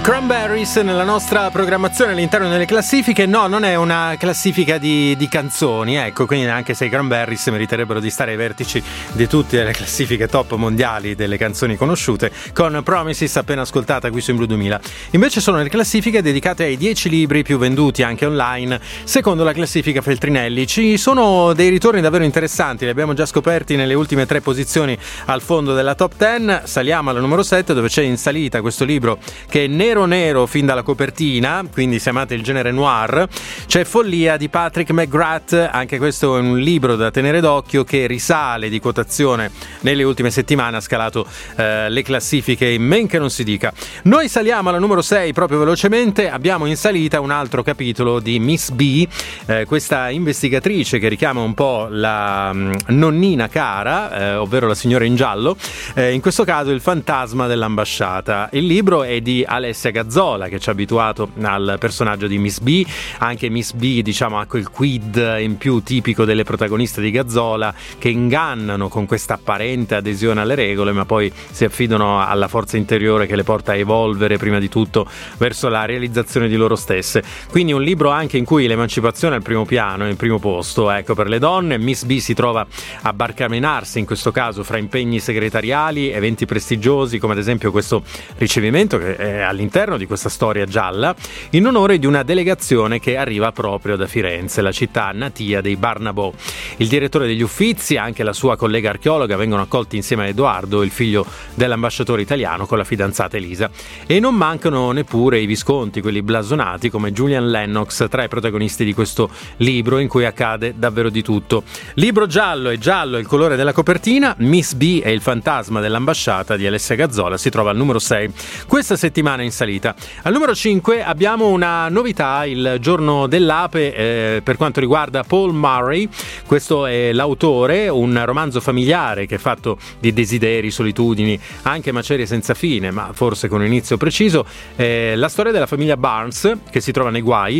Cranberries nella nostra programmazione all'interno delle classifiche. No, non è una classifica di canzoni, ecco, quindi anche se i Cranberries meriterebbero di stare ai vertici di tutte le classifiche top mondiali delle canzoni conosciute, con Promises appena ascoltata qui su In Blue 2000. Invece sono le classifiche dedicate ai 10 libri più venduti anche online secondo la classifica Feltrinelli. Ci sono dei ritorni davvero interessanti, li abbiamo già scoperti nelle ultime 3 posizioni al fondo della top 10. Saliamo alla numero 7, dove c'è in salita questo libro che è nero fin dalla copertina, quindi se amate il genere noir. C'è Follia di Patrick McGrath, anche questo è un libro da tenere d'occhio che risale di quotazione nelle ultime settimane, ha scalato le classifiche in men che non si dica. Noi saliamo alla numero 6 proprio velocemente, abbiamo in salita un altro capitolo di Miss B, questa investigatrice che richiama un po' la nonnina cara, ovvero la signora in giallo, in questo caso il fantasma dell'ambasciata. Il libro è di Alessia Gazzola, che ci ha abituato al personaggio di Miss B. Anche Miss B, diciamo, ha quel quid in più tipico delle protagoniste di Gazzola, che ingannano con questa apparente adesione alle regole, ma poi si affidano alla forza interiore che le porta a evolvere prima di tutto verso la realizzazione di loro stesse. Quindi un libro anche in cui l'emancipazione è al primo piano, è il primo posto, ecco, per le donne. Miss B si trova a barcamenarsi in questo caso fra impegni segretariali, eventi prestigiosi, come ad esempio questo ricevimento che è all'interno di questa storia gialla, in onore di una delegazione che arriva proprio da Firenze, la città natia dei Barnabò. Il direttore degli Uffizi e anche la sua collega archeologa vengono accolti insieme a Edoardo, il figlio dell'ambasciatore italiano, con la fidanzata Elisa. E non mancano neppure i visconti, quelli blasonati, come Julian Lennox, tra i protagonisti di questo libro in cui accade davvero di tutto. Libro giallo, è giallo il colore della copertina. Miss B e il fantasma dell'ambasciata di Alessia Gazzola si trova al numero 6 questa settimana in salita. Al numero 5 abbiamo una novità, il giorno dell'ape, per quanto riguarda Paul Murray. Questo è l'autore, un romanzo familiare che è fatto di desideri, solitudini, anche macerie senza fine, ma forse con un inizio preciso. La storia della famiglia Barnes che si trova nei guai,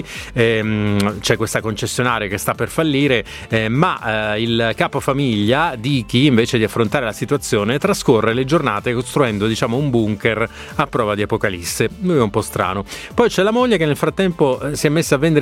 c'è questa concessionaria che sta per fallire, ma il capofamiglia Dicky, invece di affrontare la situazione, trascorre le giornate costruendo, diciamo, un bunker a prova di apocalisse. Lui è un po' strano. Poi c'è la moglie che nel frattempo si è messa a vendere